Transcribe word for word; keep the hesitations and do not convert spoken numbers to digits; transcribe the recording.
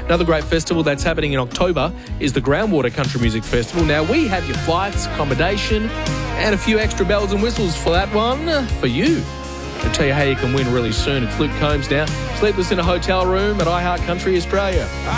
Another great festival that's happening in October is the Groundwater Country Music Festival. Now, we have your flights, accommodation, and a few extra bells and whistles for that one for you. I'll tell you how you can win really soon. It's Luke Combs now. Sleepless in a hotel room at iHeart Country Australia.